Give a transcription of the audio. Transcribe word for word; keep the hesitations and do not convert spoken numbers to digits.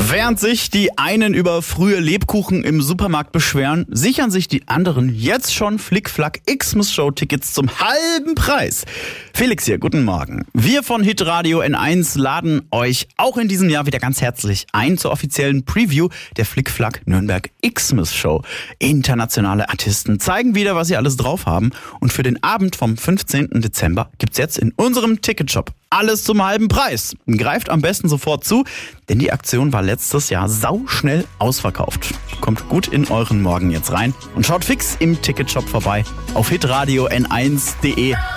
Während sich die einen über frühe Lebkuchen im Supermarkt beschweren, sichern sich die anderen jetzt schon Flickflack Xmas-Show-Tickets zum halben Preis. Felix hier, guten Morgen. Wir von Hitradio N eins laden euch auch in diesem Jahr wieder ganz herzlich ein zur offiziellen Preview der Flickflack Nürnberg Xmas-Show. Internationale Artisten zeigen wieder, was sie alles drauf haben. Und für den Abend vom fünfzehnten Dezember gibt's jetzt in unserem Ticketshop alles zum halben Preis. Greift am besten sofort zu, denn die Aktion war letztes Jahr sauschnell ausverkauft. Kommt gut in euren Morgen jetzt rein und schaut fix im Ticketshop vorbei auf hitradio n eins punkt de.